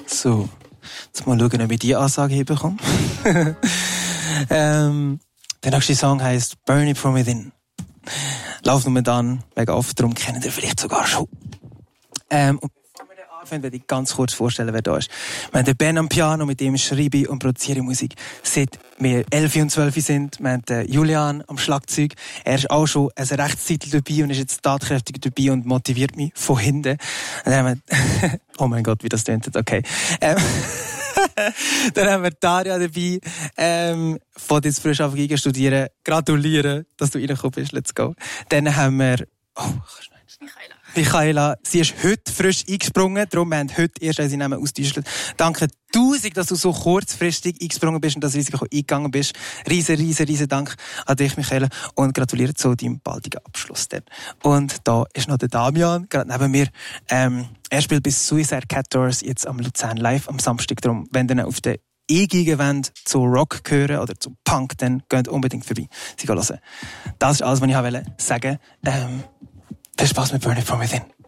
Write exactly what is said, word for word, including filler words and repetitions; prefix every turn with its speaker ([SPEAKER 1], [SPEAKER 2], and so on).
[SPEAKER 1] So, jetzt mal schauen, ob ich die Ansage hinbekomme. ähm, der nächste Song heisst Burn It From Within. Läuft momentan mega oft, darum kennt ihr vielleicht sogar schon. Ähm, und bevor wir den anfangen, werde ich ganz kurz vorstellen, wer da ist. Wir haben den Ben am Piano, mit dem schreibe ich und produziere Musik, seit wir elf und zwölf sind. Wir haben den Julian am Schlagzeug. Er ist auch schon eine rechte Zeit dabei und ist jetzt tatkräftig dabei und motiviert mich von hinten. Und dann haben wir oh mein Gott, wie das tönt, okay. Ähm, dann haben wir Daria dabei, ähm, von jetzt frisch auf Giga studieren. Gratulieren, dass du reingekommen bist, let's go. Dann haben wir, oh,
[SPEAKER 2] Michaela.
[SPEAKER 1] Michaela, sie ist heute frisch eingesprungen, darum haben wir heute erst unsere Namen ausgetäuscht. Danke tausend, dass du so kurzfristig eingesprungen bist und das Risiko eingegangen bist. Riesen, riesen, riesen Dank an dich, Michaela, und gratuliere zu deinem baldigen Abschluss. Dann. Und da ist noch der Damian, gerade neben mir. Ähm, er spielt bis Suicide Cat Doors jetzt am Luzern live am Samstag. Darum, wenn ihr auf der E-Giga wollt, zu Rock hören oder zu Punk, dann geht unbedingt vorbei. Sie hören. Das ist alles, was ich sagen wollte. Ähm, viel Spaß mit Burn It From Within.